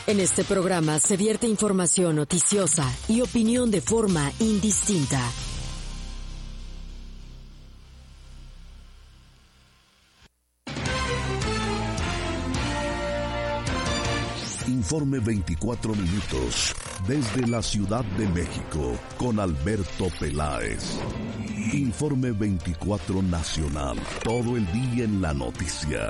En este programa se vierte información noticiosa y opinión de forma indistinta. Informe 24 minutos desde la Ciudad de México con Alberto Peláez. Informe 24 nacional, todo el día en la noticia.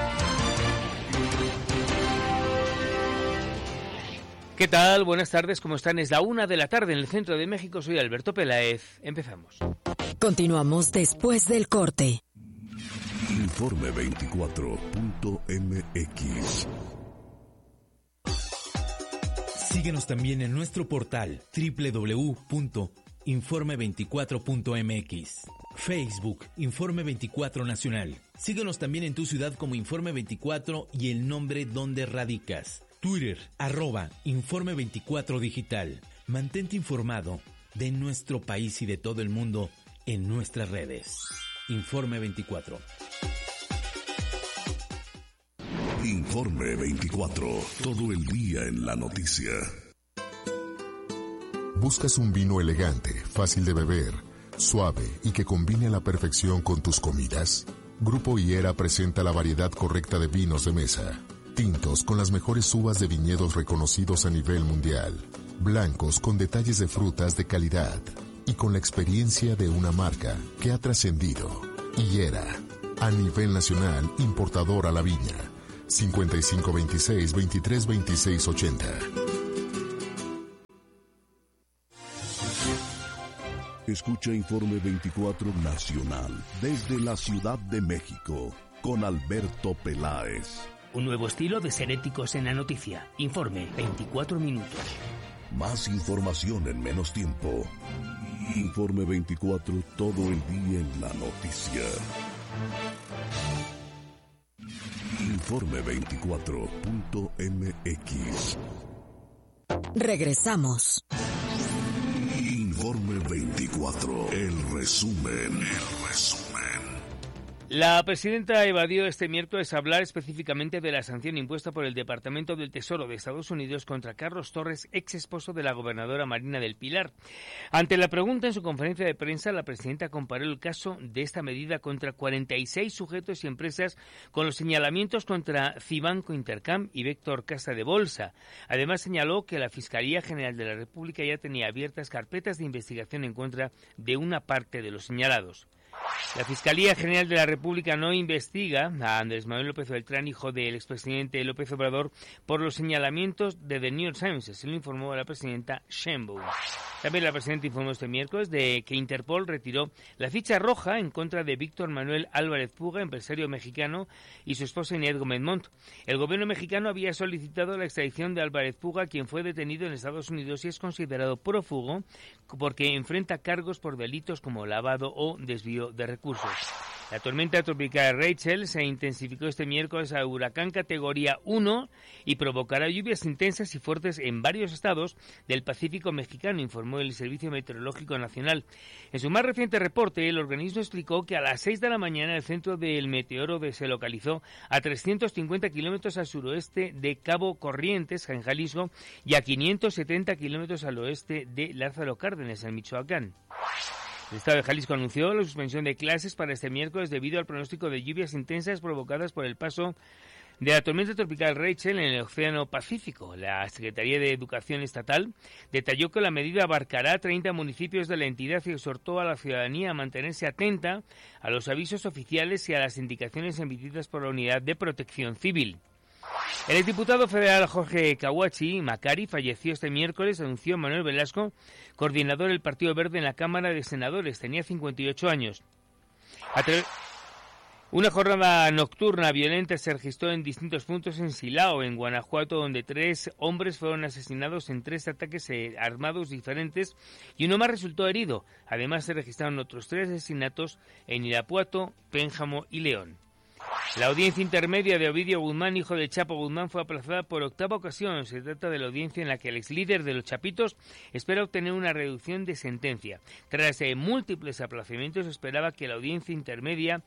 ¿Qué tal? Buenas tardes, ¿cómo están? Es la 1 de la tarde en el centro de México. Soy Alberto Peláez. Empezamos. Continuamos después del corte. Informe 24.mx. Síguenos también en nuestro portal www.informe24.mx. Facebook, Informe 24 Nacional. Síguenos también en tu ciudad como Informe 24 y el nombre donde radicas. Twitter, @Informe 24 Digital. Mantente informado de nuestro país y de todo el mundo en nuestras redes. Informe 24. Informe 24, todo el día en la noticia. ¿Buscas un vino elegante, fácil de beber, suave y que combine a la perfección con tus comidas? Grupo Higuera presenta la variedad correcta de vinos de mesa. Tintos con las mejores uvas de viñedos reconocidos a nivel mundial. Blancos con detalles de frutas de calidad. Y con la experiencia de una marca que ha trascendido. Higuera, a nivel nacional, importador a la viña. 5526-232680. Escucha Informe 24 Nacional desde la Ciudad de México con Alberto Peláez. Un nuevo estilo de ser éticos en la noticia. Informe 24 minutos. Más información en menos tiempo. Informe 24, todo el día en la noticia. Informe 24.mx. Regresamos. Informe 24, el resumen. La presidenta evadió este miércoles hablar específicamente de la sanción impuesta por el Departamento del Tesoro de Estados Unidos contra Carlos Torres, ex esposo de la gobernadora Marina del Pilar. Ante la pregunta en su conferencia de prensa, la presidenta comparó el caso de esta medida contra 46 sujetos y empresas con los señalamientos contra Cibanco Intercam y Víctor Casa de Bolsa. Además, señaló que la Fiscalía General de la República ya tenía abiertas carpetas de investigación en contra de una parte de los señalados. La Fiscalía General de la República no investiga a Andrés Manuel López Beltrán, hijo del expresidente López Obrador, por los señalamientos de The New York Times, así lo informó la presidenta Sheinbaum. También la presidenta informó este miércoles de que Interpol retiró la ficha roja en contra de Víctor Manuel Álvarez Puga, empresario mexicano, y su esposa Inés Gómez Montt. El gobierno mexicano había solicitado la extradición de Álvarez Puga, quien fue detenido en Estados Unidos y es considerado prófugo porque enfrenta cargos por delitos como lavado o desvío de recursos. La tormenta tropical Rachel se intensificó este miércoles a huracán categoría 1 y provocará lluvias intensas y fuertes en varios estados del Pacífico mexicano, informó el Servicio Meteorológico Nacional. En su más reciente reporte, el organismo explicó que a las 6 de la mañana el centro del meteoro se localizó a 350 kilómetros al suroeste de Cabo Corrientes, en Jalisco, y a 570 kilómetros al oeste de Lázaro Cárdenas, en Michoacán. El Estado de Jalisco anunció la suspensión de clases para este miércoles debido al pronóstico de lluvias intensas provocadas por el paso de la tormenta tropical Rachel en el Océano Pacífico. La Secretaría de Educación Estatal detalló que la medida abarcará 30 municipios de la entidad y exhortó a la ciudadanía a mantenerse atenta a los avisos oficiales y a las indicaciones emitidas por la Unidad de Protección Civil. El exdiputado federal Jorge Kawachi Macari falleció este miércoles, anunció Manuel Velasco, coordinador del Partido Verde en la Cámara de Senadores. Tenía 58 años. Una jornada nocturna violenta se registró en distintos puntos en Silao, en Guanajuato, donde 3 hombres fueron asesinados en 3 ataques armados diferentes y uno más resultó herido. Además, se registraron otros 3 asesinatos en Irapuato, Pénjamo y León. La audiencia intermedia de Ovidio Guzmán, hijo de Chapo Guzmán, fue aplazada por octava ocasión. Se trata de la audiencia en la que el ex líder de los Chapitos espera obtener una reducción de sentencia. Tras múltiples aplazamientos, esperaba que la audiencia intermedia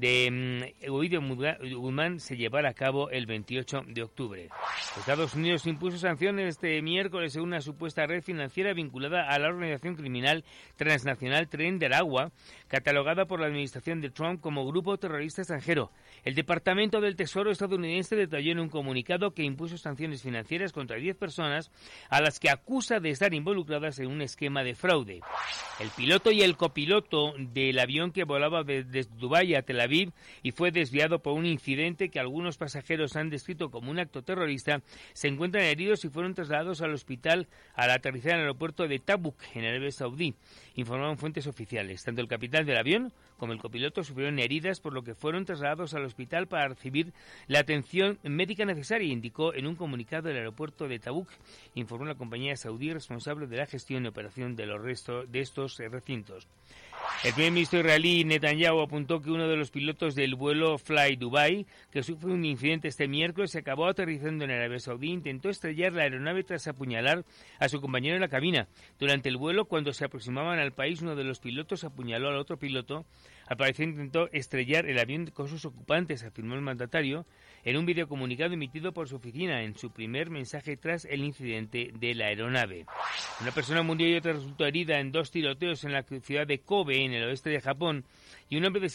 de Ovidio Guzmán se llevara a cabo el 28 de octubre. Estados Unidos impuso sanciones este miércoles en una supuesta red financiera vinculada a la organización criminal transnacional Tren del Agua, catalogada por la administración de Trump como grupo terrorista extranjero. El Departamento del Tesoro estadounidense detalló en un comunicado que impuso sanciones financieras contra 10 personas a las que acusa de estar involucradas en un esquema de fraude. El piloto y el copiloto del avión que volaba desde Dubái a Tel Aviv y fue desviado por un incidente que algunos pasajeros han descrito como un acto terrorista, se encuentran heridos y fueron trasladados al hospital al aterrizar en el aeropuerto de Tabuk, en Arabia Saudí, informaron fuentes oficiales. Tanto el capitán del avión como el copiloto sufrieron heridas, por lo que fueron trasladados al hospital para recibir la atención médica necesaria, indicó en un comunicado del aeropuerto de Tabuk, informó la compañía saudí responsable de la gestión y operación de los restos de estos recintos. El primer ministro israelí Netanyahu apuntó que uno de los pilotos del vuelo Fly Dubai, que sufrió un incidente este miércoles, se acabó aterrizando en Arabia Saudí, intentó estrellar la aeronave tras apuñalar a su compañero en la cabina. Durante el vuelo, cuando se aproximaban al país, uno de los pilotos apuñaló al otro piloto. Al parecer intentó estrellar el avión con sus ocupantes, afirmó el mandatario en un videocomunicado emitido por su oficina en su primer mensaje tras el incidente de la aeronave. Una persona murió y otra resultó herida en 2 tiroteos en la ciudad de Kobe, en el oeste de Japón, y un hombre de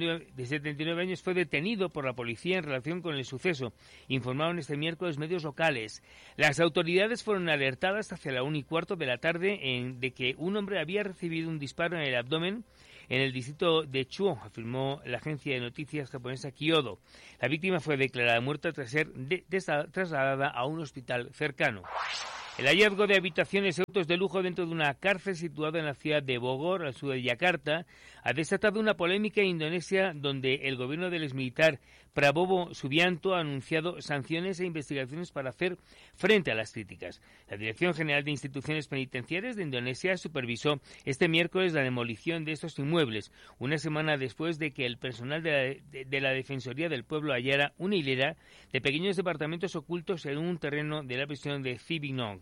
79 años fue detenido por la policía en relación con el suceso, informaron este miércoles medios locales. Las autoridades fueron alertadas hacia la 1:15 de la tarde de que un hombre había recibido un disparo en el abdomen en el distrito de Chuo, afirmó la agencia de noticias japonesa Kyodo. La víctima fue declarada muerta tras ser trasladada a un hospital cercano. El hallazgo de habitaciones y autos de lujo dentro de una cárcel situada en la ciudad de Bogor, al sur de Yakarta, ha desatado una polémica en Indonesia, donde el gobierno del exmilitar Prabowo Subianto ha anunciado sanciones e investigaciones para hacer frente a las críticas. La Dirección General de Instituciones Penitenciarias de Indonesia supervisó este miércoles la demolición de estos inmuebles, una semana después de que el personal de la Defensoría del Pueblo hallara una hilera de pequeños departamentos ocultos en un terreno de la prisión de Cibinong.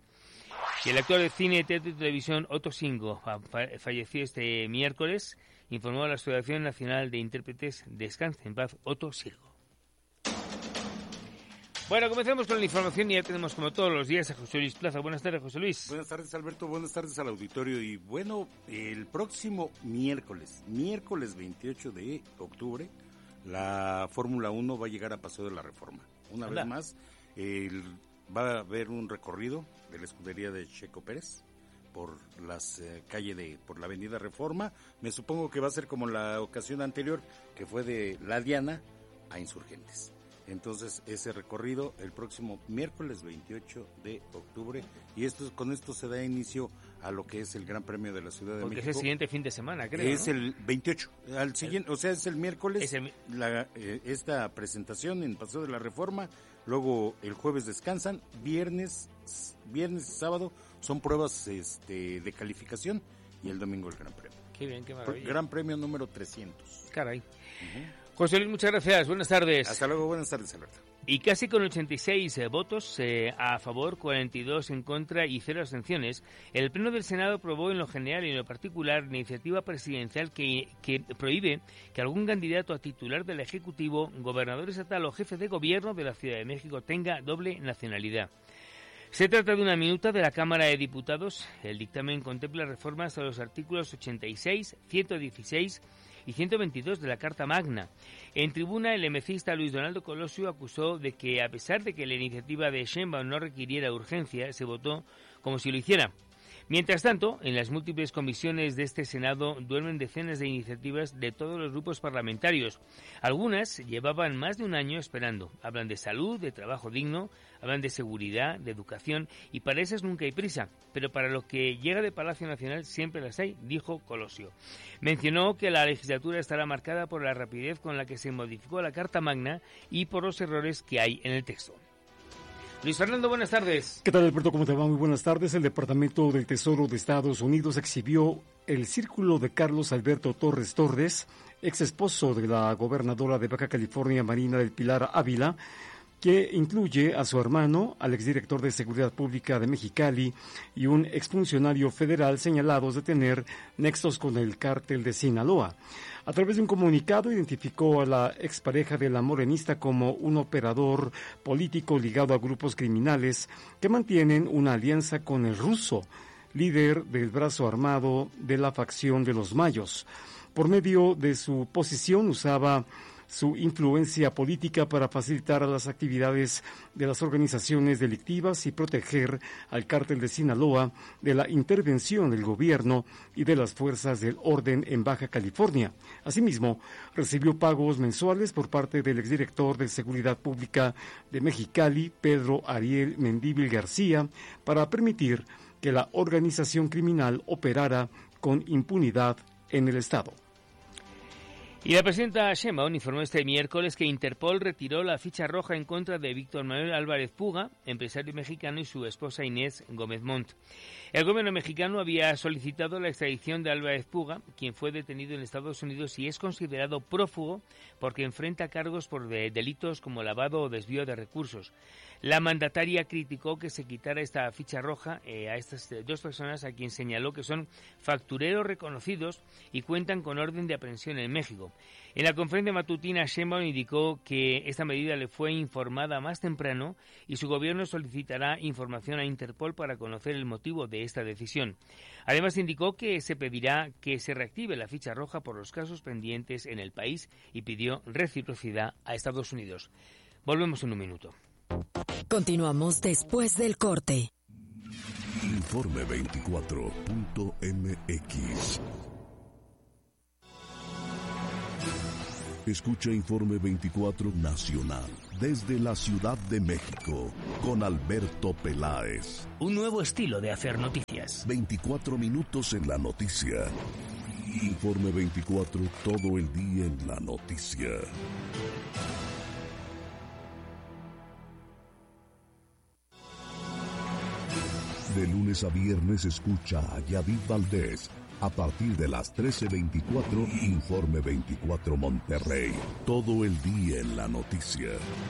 Y el actor de cine, teatro y televisión Otto Singo falleció este miércoles, informó la Asociación Nacional de Intérpretes. Descanse en paz, Otto Singo. Bueno, comenzamos con la información y ya tenemos como todos los días a José Luis Plaza. Buenas tardes, José Luis. Buenas tardes, Alberto. Buenas tardes al auditorio. Y bueno, el próximo miércoles 28 de octubre, la Fórmula 1 va a llegar a Paseo de la Reforma. Una vez más, va a haber un recorrido de la escudería de Checo Pérez por las por la avenida Reforma. Me supongo que va a ser como la ocasión anterior, que fue de La Diana a Insurgentes. Entonces, ese recorrido el próximo miércoles 28 de octubre, y con esto se da inicio a lo que es el Gran Premio de la Ciudad de México. Porque es el siguiente fin de semana, creo, es, ¿no? El 28, al siguiente, o sea, es el miércoles, esta presentación en Paseo de la Reforma, luego el jueves descansan, viernes y sábado son pruebas de calificación, y el domingo el Gran Premio. Qué bien, qué maravilla. Gran Premio número 300. Caray. José Luis, muchas gracias. Buenas tardes. Hasta luego. Buenas tardes, Alberto. Y casi con 86 votos a favor, 42 en contra y 0 abstenciones, el Pleno del Senado aprobó en lo general y en lo particular la iniciativa presidencial que prohíbe que algún candidato a titular del Ejecutivo, gobernador estatal o jefe de gobierno de la Ciudad de México tenga doble nacionalidad. Se trata de una minuta de la Cámara de Diputados. El dictamen contempla reformas a los artículos 86, 116 y 122 de la Carta Magna. En tribuna, el emecista Luis Donaldo Colosio acusó de que, a pesar de que la iniciativa de Sheinbaum no requiriera urgencia, se votó como si lo hiciera. Mientras tanto, en las múltiples comisiones de este Senado duermen decenas de iniciativas de todos los grupos parlamentarios. Algunas llevaban más de un año esperando. Hablan de salud, de trabajo digno, hablan de seguridad, de educación, y para esas nunca hay prisa. Pero para lo que llega de Palacio Nacional siempre las hay, dijo Colosio. Mencionó que la legislatura estará marcada por la rapidez con la que se modificó la Carta Magna y por los errores que hay en el texto. Luis Fernando, buenas tardes. ¿Qué tal, Alberto? ¿Cómo te va? Muy buenas tardes. El Departamento del Tesoro de Estados Unidos exhibió el círculo de Carlos Alberto Torres Torres, ex esposo de la gobernadora de Baja California, Marina del Pilar Ávila, que incluye a su hermano, al exdirector de Seguridad Pública de Mexicali y un exfuncionario federal señalados de tener nexos con el cártel de Sinaloa. A través de un comunicado identificó a la expareja de la morenista como un operador político ligado a grupos criminales que mantienen una alianza con el ruso, líder del brazo armado de la facción de los Mayos. Por medio de su posición usaba su influencia política para facilitar las actividades de las organizaciones delictivas y proteger al cártel de Sinaloa de la intervención del gobierno y de las fuerzas del orden en Baja California. Asimismo, recibió pagos mensuales por parte del exdirector de Seguridad Pública de Mexicali, Pedro Ariel Mendívil García, para permitir que la organización criminal operara con impunidad en el estado. Y la presidenta Sheinbaum informó este miércoles que Interpol retiró la ficha roja en contra de Víctor Manuel Álvarez Puga, empresario mexicano, y su esposa Inés Gómez Montt. El gobierno mexicano había solicitado la extradición de Álvarez Puga, quien fue detenido en Estados Unidos y es considerado prófugo porque enfrenta cargos por delitos como lavado o desvío de recursos. La mandataria criticó que se quitara esta ficha roja a estas dos personas, a quien señaló que son factureros reconocidos y cuentan con orden de aprehensión en México. En la conferencia matutina, Sheinbaum indicó que esta medida le fue informada más temprano y su gobierno solicitará información a Interpol para conocer el motivo de esta decisión. Además, indicó que se pedirá que se reactive la ficha roja por los casos pendientes en el país y pidió reciprocidad a Estados Unidos. Volvemos en un minuto. Continuamos después del corte. Informe 24.mx. Escucha Informe 24 Nacional desde la Ciudad de México con Alberto Peláez. Un nuevo estilo de hacer noticias. 24 minutos en la noticia. Informe 24, todo el día en la noticia. De lunes a viernes escucha a Yadid Valdés. A partir de las 13:24, Informe 24 Monterrey. Todo el día en la noticia.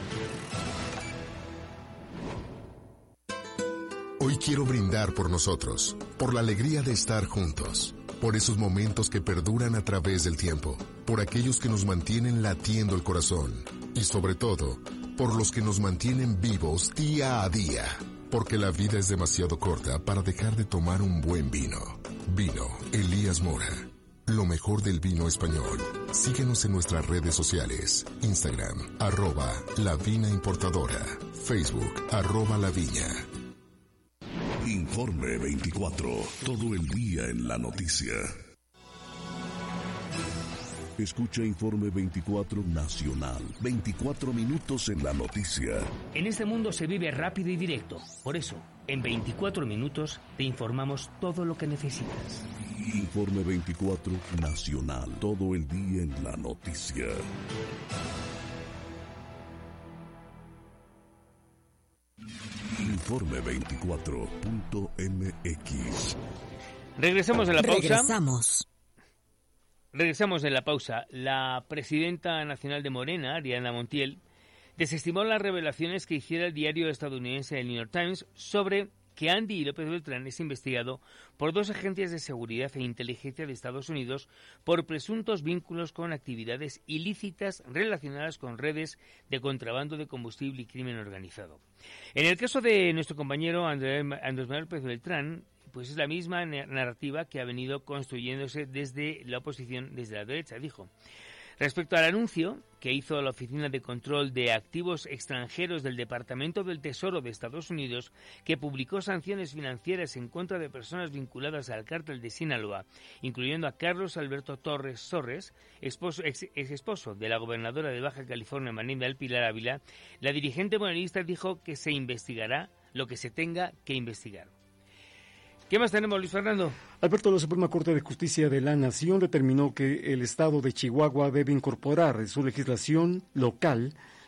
Hoy quiero brindar por nosotros, por la alegría de estar juntos, por esos momentos que perduran a través del tiempo, por aquellos que nos mantienen latiendo el corazón y sobre todo, por los que nos mantienen vivos día a día. Porque la vida es demasiado corta para dejar de tomar un buen vino. Vino Elías Mora. Lo mejor del vino español. Síguenos en nuestras redes sociales. Instagram, @La Vina Importadora. Facebook, @La Viña. Informe 24. Todo el día en la noticia. Escucha Informe 24 Nacional. 24 minutos en la noticia. En este mundo se vive rápido y directo. Por eso, en 24 minutos te informamos todo lo que necesitas. Informe 24 Nacional. Todo el día en la noticia. Informe 24.mx. Regresamos a la pausa. Regresamos de la pausa. La presidenta nacional de Morena, Ariadna Montiel, desestimó las revelaciones que hiciera el diario estadounidense el New York Times sobre que Andy López Beltrán es investigado por dos agencias de seguridad e inteligencia de Estados Unidos por presuntos vínculos con actividades ilícitas relacionadas con redes de contrabando de combustible y crimen organizado. En el caso de nuestro compañero Andrés Manuel López Beltrán, pues es la misma narrativa que ha venido construyéndose desde la oposición, desde la derecha, dijo. Respecto al anuncio que hizo la Oficina de Control de Activos Extranjeros del Departamento del Tesoro de Estados Unidos, que publicó sanciones financieras en contra de personas vinculadas al cártel de Sinaloa, incluyendo a Carlos Alberto Torres Torres, ex esposo de la gobernadora de Baja California, Marina del Pilar Ávila, la dirigente morenista dijo que se investigará lo que se tenga que investigar. ¿Qué más tenemos, Luis Fernando? Alberto, la Suprema Corte de Justicia de la Nación determinó que el estado de Chihuahua debe incorporar en su legislación local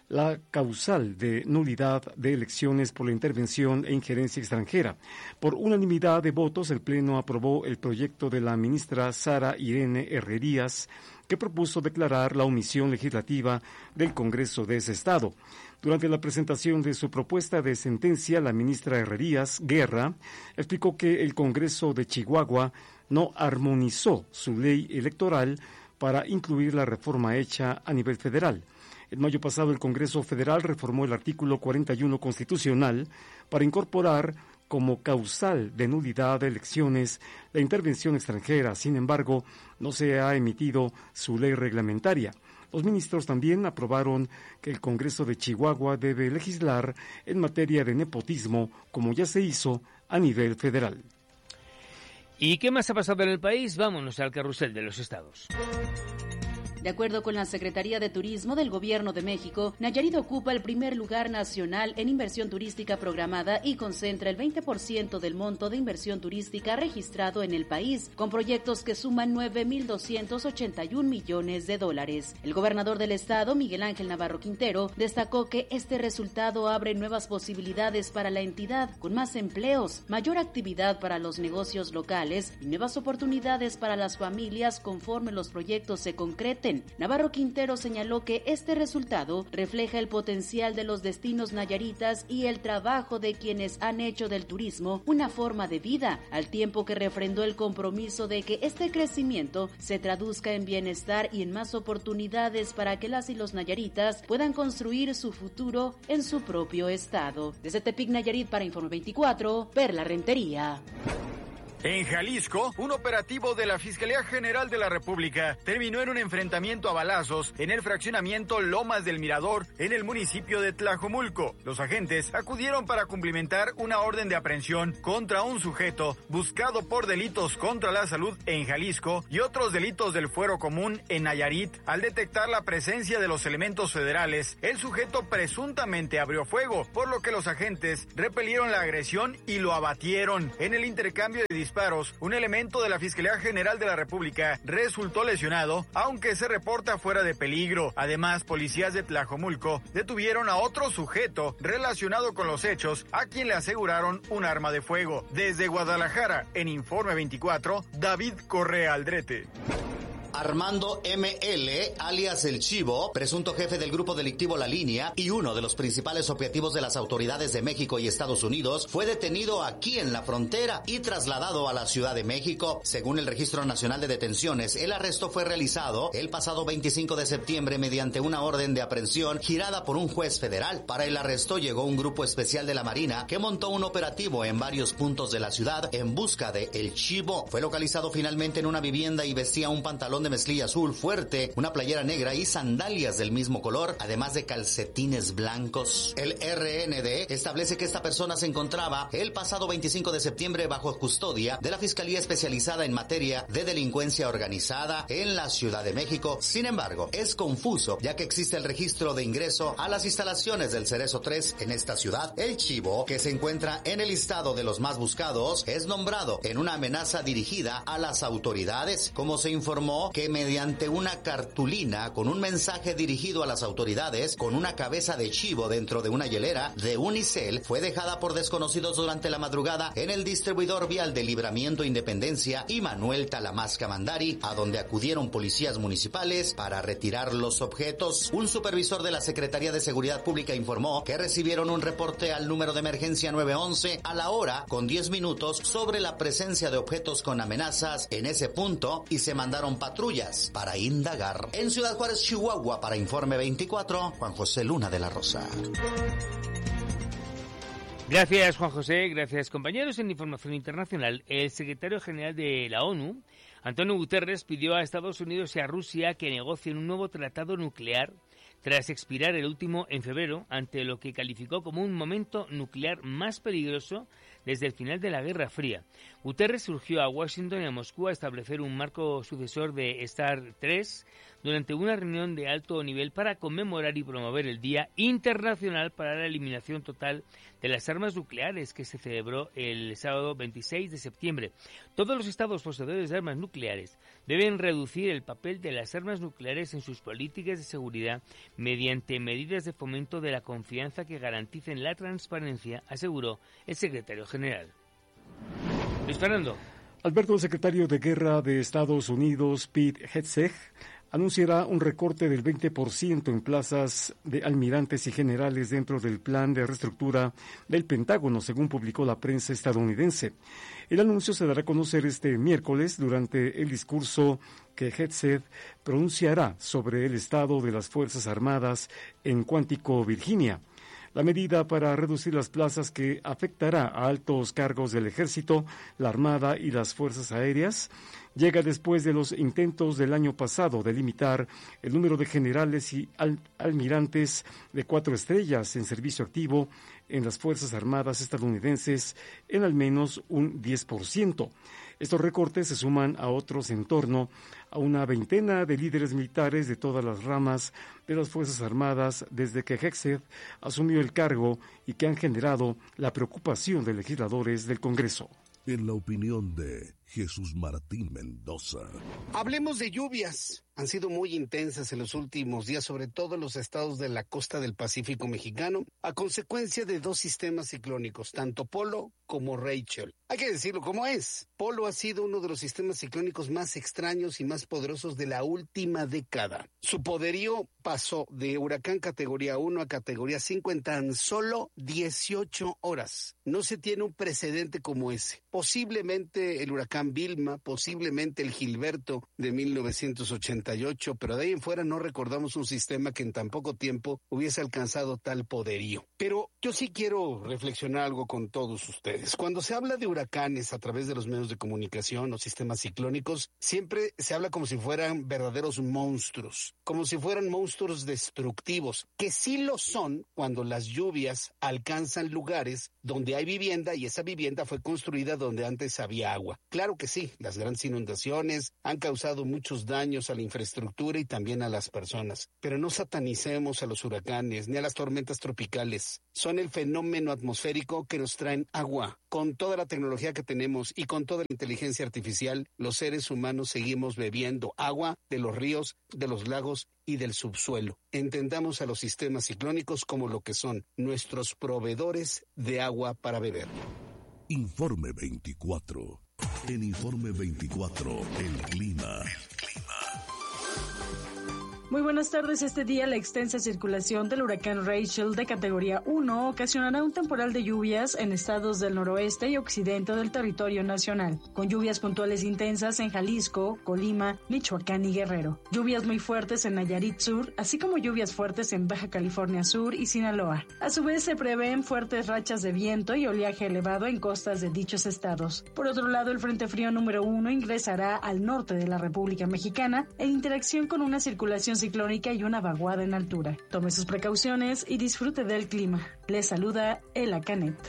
la causal de nulidad de elecciones por la intervención e injerencia extranjera. Por unanimidad de votos, el Pleno aprobó el proyecto de la ministra Sara Irene Herrerías, que propuso declarar la omisión legislativa del Congreso de ese estado. Durante la presentación de su propuesta de sentencia, la ministra Herrerías Guerra explicó que el Congreso de Chihuahua no armonizó su ley electoral para incluir la reforma hecha a nivel federal. En mayo pasado, el Congreso Federal reformó el artículo 41 constitucional para incorporar como causal de nulidad de elecciones la intervención extranjera. Sin embargo, no se ha emitido su ley reglamentaria. Los ministros también aprobaron que el Congreso de Chihuahua debe legislar en materia de nepotismo, como ya se hizo a nivel federal. ¿Y qué más ha pasado en el país? Vámonos al carrusel de los estados. De acuerdo con la Secretaría de Turismo del Gobierno de México, Nayarit ocupa el primer lugar nacional en inversión turística programada y concentra el 20% del monto de inversión turística registrado en el país, con proyectos que suman 9.281 millones de dólares. El gobernador del estado, Miguel Ángel Navarro Quintero, destacó que este resultado abre nuevas posibilidades para la entidad, con más empleos, mayor actividad para los negocios locales y nuevas oportunidades para las familias conforme los proyectos se concreten. Navarro Quintero señaló que este resultado refleja el potencial de los destinos nayaritas y el trabajo de quienes han hecho del turismo una forma de vida, al tiempo que refrendó el compromiso de que este crecimiento se traduzca en bienestar y en más oportunidades para que las y los nayaritas puedan construir su futuro en su propio estado. Desde Tepic, Nayarit, para Informe 24, Perla Rentería. En Jalisco, un operativo de la Fiscalía General de la República terminó en un enfrentamiento a balazos en el fraccionamiento Lomas del Mirador, en el municipio de Tlajomulco. Los agentes acudieron para cumplimentar una orden de aprehensión contra un sujeto buscado por delitos contra la salud en Jalisco y otros delitos del fuero común en Nayarit. Al detectar la presencia de los elementos federales, el sujeto presuntamente abrió fuego, por lo que los agentes repelieron la agresión y lo abatieron. En el intercambio de disparos, un elemento de la Fiscalía General de la República resultó lesionado, aunque se reporta fuera de peligro. Además, policías de Tlajomulco detuvieron a otro sujeto relacionado con los hechos, a quien le aseguraron un arma de fuego. Desde Guadalajara, en Informe 24, David Correa Aldrete. Armando M.L., alias El Chivo, presunto jefe del grupo delictivo La Línea y uno de los principales objetivos de las autoridades de México y Estados Unidos, fue detenido aquí en la frontera y trasladado a la Ciudad de México. Según el Registro Nacional de Detenciones, el arresto fue realizado el pasado 25 de septiembre mediante una orden de aprehensión girada por un juez federal. Para el arresto llegó un grupo especial de la Marina que montó un operativo en varios puntos de la ciudad en busca de El Chivo. Fue localizado finalmente en una vivienda y vestía un pantalón de mezclilla azul fuerte, una playera negra y sandalias del mismo color, además de calcetines blancos. El RND establece que esta persona se encontraba el pasado 25 de septiembre bajo custodia de la Fiscalía Especializada en Materia de Delincuencia Organizada en la Ciudad de México. Sin embargo, es confuso, ya que existe el registro de ingreso a las instalaciones del Cerezo 3 en esta ciudad. El Chivo, que se encuentra en el listado de los más buscados, es nombrado en una amenaza dirigida a las autoridades, como se informó que mediante una cartulina con un mensaje dirigido a las autoridades con una cabeza de chivo dentro de una hielera de unicel fue dejada por desconocidos durante la madrugada en el distribuidor vial de Libramiento Independencia y Manuel Talamasca Mandari, a donde acudieron policías municipales para retirar los objetos. Un supervisor de la Secretaría de Seguridad Pública informó que recibieron un reporte al número de emergencia 911 a la hora con 10 minutos sobre la presencia de objetos con amenazas en ese punto y se mandaron patrullas para indagar. En Ciudad Juárez, Chihuahua, para Informe 24, Juan José Luna de la Rosa. Gracias, Juan José. Gracias, compañeros. En Información Internacional, el secretario general de la ONU, Antonio Guterres, pidió a Estados Unidos y a Rusia que negocien un nuevo tratado nuclear tras expirar el último en febrero, ante lo que calificó como un momento nuclear más peligroso desde el final de la Guerra Fría. Guterres surgió a Washington y a Moscú a establecer un marco sucesor de START 3 durante una reunión de alto nivel para conmemorar y promover el Día Internacional para la Eliminación Total de las Armas Nucleares, que se celebró el sábado 26 de septiembre. Todos los estados poseedores de armas nucleares deben reducir el papel de las armas nucleares en sus políticas de seguridad mediante medidas de fomento de la confianza que garanticen la transparencia, aseguró el secretario general. Luis Fernando. Alberto, el secretario de Guerra de Estados Unidos, Pete Hegseth, anunciará un recorte del 20% en plazas de almirantes y generales dentro del plan de reestructura del Pentágono, según publicó la prensa estadounidense. El anuncio se dará a conocer este miércoles durante el discurso que Hegseth pronunciará sobre el estado de las Fuerzas Armadas en Quantico, Virginia. La medida para reducir las plazas que afectará a altos cargos del Ejército, la Armada y las Fuerzas Aéreas llega después de los intentos del año pasado de limitar el número de generales y almirantes de 4 estrellas en servicio activo en las Fuerzas Armadas estadounidenses en al menos un 10%. Estos recortes se suman a otros en torno a una veintena de líderes militares de todas las ramas de las Fuerzas Armadas desde que Hegseth asumió el cargo y que han generado la preocupación de legisladores del Congreso. En la opinión de Jesús Martín Mendoza. Hablemos de lluvias. Han sido muy intensas en los últimos días, sobre todo en los estados de la costa del Pacífico mexicano, a consecuencia de 2 sistemas ciclónicos, tanto Polo como Rachel. Hay que decirlo como es. Polo ha sido uno de los sistemas ciclónicos más extraños y más poderosos de la última década. Su poderío pasó de huracán categoría 1 a categoría 5 en tan solo 18 horas. No se tiene un precedente como ese. Posiblemente el huracán Vilma, posiblemente el Gilberto de 1988, pero de ahí en fuera no recordamos un sistema que en tan poco tiempo hubiese alcanzado tal poderío. Pero yo sí quiero reflexionar algo con todos ustedes. Cuando se habla de huracanes a través de los medios de comunicación o sistemas ciclónicos, siempre se habla como si fueran verdaderos monstruos, como si fueran monstruos destructivos, que sí lo son cuando las lluvias alcanzan lugares donde hay vivienda y esa vivienda fue construida donde antes había agua. Claro que sí, las grandes inundaciones han causado muchos daños a la infraestructura y también a las personas, pero no satanicemos a los huracanes ni a las tormentas tropicales. Son el fenómeno atmosférico que nos traen agua. Con toda la tecnología que tenemos y con toda la inteligencia artificial, los seres humanos seguimos bebiendo agua de los ríos, de los lagos y del subsuelo. Entendamos a los sistemas ciclónicos como lo que son, nuestros proveedores de agua para beber. Informe 24. En Informe 24, el clima. Muy buenas tardes. Este día la extensa circulación del huracán Rachel de categoría 1 ocasionará un temporal de lluvias en estados del noroeste y occidente del territorio nacional, con lluvias puntuales intensas en Jalisco, Colima, Michoacán y Guerrero. Lluvias muy fuertes en Nayarit Sur, así como lluvias fuertes en Baja California Sur y Sinaloa. A su vez se prevén fuertes rachas de viento y oleaje elevado en costas de dichos estados. Por otro lado, el Frente Frío número 1 ingresará al norte de la República Mexicana en interacción con una circulación ciclónica y una vaguada en altura. Tome sus precauciones y disfrute del clima. Les saluda Ela Canet.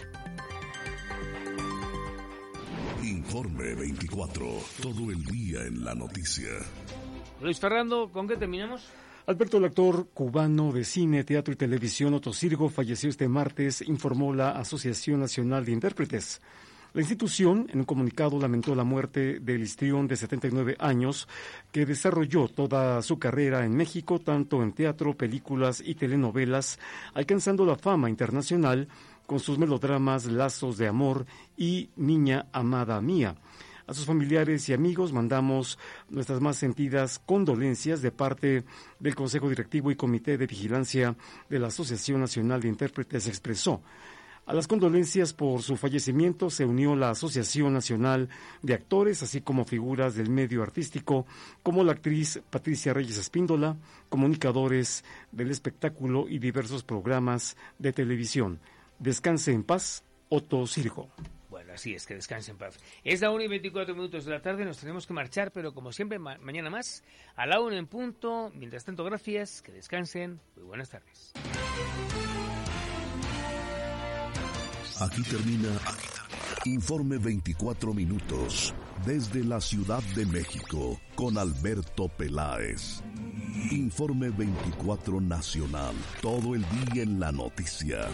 Informe 24. Todo el día en la noticia. Luis Fernando, ¿con qué terminamos? Alberto, el actor cubano de cine, teatro y televisión Otto Sirgo, falleció este martes, informó la Asociación Nacional de Intérpretes. La institución, en un comunicado, lamentó la muerte del histrión de 79 años, que desarrolló toda su carrera en México, tanto en teatro, películas y telenovelas, alcanzando la fama internacional con sus melodramas Lazos de Amor y Niña Amada Mía. A sus familiares y amigos mandamos nuestras más sentidas condolencias de parte del Consejo Directivo y Comité de Vigilancia de la Asociación Nacional de Intérpretes, expresó. A las condolencias por su fallecimiento se unió la Asociación Nacional de Actores, así como figuras del medio artístico, como la actriz Patricia Reyes Espíndola, comunicadores del espectáculo y diversos programas de televisión. Descanse en paz, Otto Sirgo. Bueno, así es, que descanse en paz. Es la 1:24 de la tarde, nos tenemos que marchar, pero como siempre, mañana más, a la 1 en punto. Mientras tanto, gracias, que descansen. Muy buenas tardes. Aquí termina Informe 24 minutos desde la Ciudad de México con Alberto Peláez. Informe 24 Nacional, todo el día en la noticia.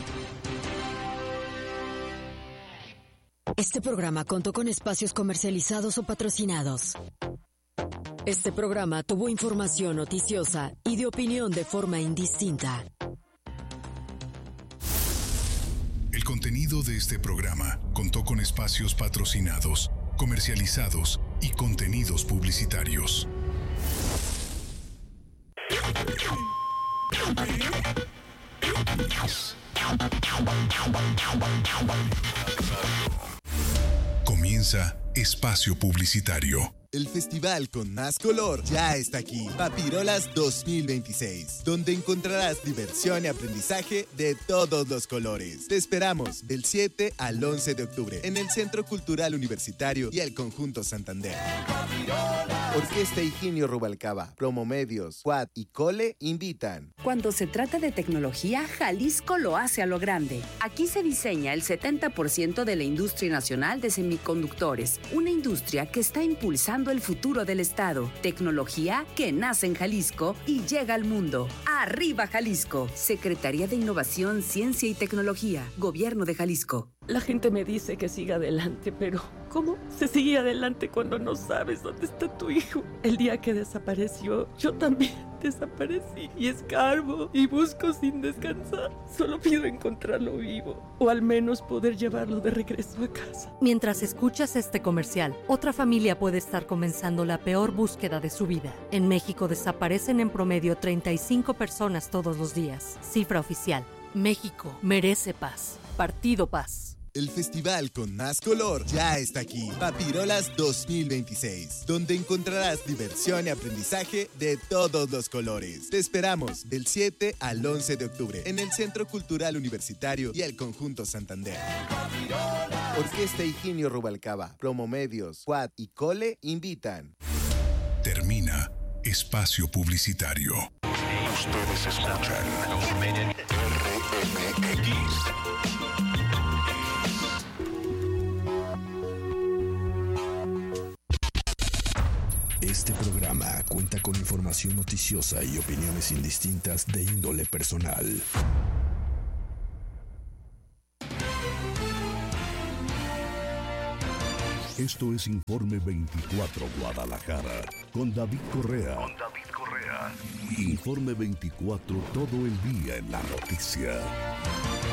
Este programa contó con espacios comercializados o patrocinados. Este programa tuvo información noticiosa y de opinión de forma indistinta. El contenido de este programa contó con espacios patrocinados, comercializados y contenidos publicitarios. Comienza Espacio Publicitario. El festival con más color ya está aquí, Papirolas 2026, donde encontrarás diversión y aprendizaje de todos los colores. Te esperamos del 7 al 11 de octubre en el Centro Cultural Universitario y el Conjunto Santander. Orquesta Higinio Rubalcaba, Promomedios, Quad y Cole invitan. Cuando se trata de tecnología, Jalisco lo hace a lo grande. Aquí se diseña el 70% de la industria nacional de semiconductores, una industria que está impulsando el futuro del estado. Tecnología que nace en Jalisco y llega al mundo. ¡Arriba Jalisco! Secretaría de Innovación, Ciencia y Tecnología, Gobierno de Jalisco. La gente me dice que siga adelante, pero ¿cómo se sigue adelante cuando no sabes dónde está tu hijo? El día que desapareció, yo también desaparecí y escarbo y busco sin descansar. Solo pido encontrarlo vivo o al menos poder llevarlo de regreso a casa. Mientras escuchas este comercial, otra familia puede estar comenzando la peor búsqueda de su vida. En México desaparecen en promedio 35 personas todos los días. Cifra oficial. México merece paz. Partido Paz. El festival con más color ya está aquí, Papirolas 2026, donde encontrarás diversión y aprendizaje de todos los colores. Te esperamos del 7 al 11 de octubre en el Centro Cultural Universitario y el Conjunto Santander. Orquesta Higinio Rubalcaba, Promomedios, Quad y Cole invitan. Termina Espacio Publicitario. Ustedes escuchan RMX. Este programa cuenta con información noticiosa y opiniones indistintas de índole personal. Esto es Informe 24 Guadalajara, con David Correa. Informe 24, todo el día en la noticia.